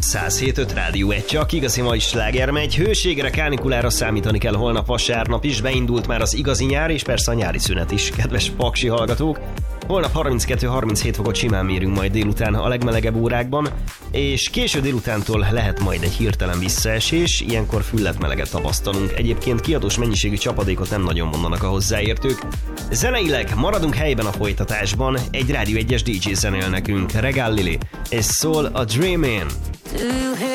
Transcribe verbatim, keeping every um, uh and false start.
száz hét öt Rádió egy, csak igazi mai sláger megy. Hőségre, kánikulára számítani kell holnap vasárnap is, beindult már az igazi nyár, és persze a nyári szünet is, kedves paksi hallgatók. Holnap harminckettő harminchét fokot simán mérünk majd délután a legmelegebb órákban, és késő délutántól lehet majd egy hirtelen visszaesés, ilyenkor fülletmeleget tapasztalunk. Egyébként kiadós mennyiségű csapadékot nem nagyon mondanak a hozzáértők. Zeneileg maradunk helyben a folytatásban, egy Rádió egyes dé dzsé zenél nekünk, Regál Lili, és szól a Dreamin'.